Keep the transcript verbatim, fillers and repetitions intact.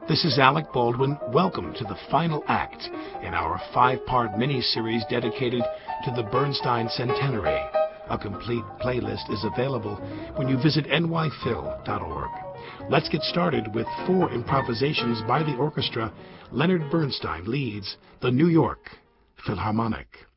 This is Alec Baldwin. Welcome to the final act in our five-part mini-series dedicated to the Bernstein Centenary. A complete playlist is available when you visit N Y Phil dot org. Let's get started with four improvisations by the orchestra. Leonard Bernstein leads the New York Philharmonic.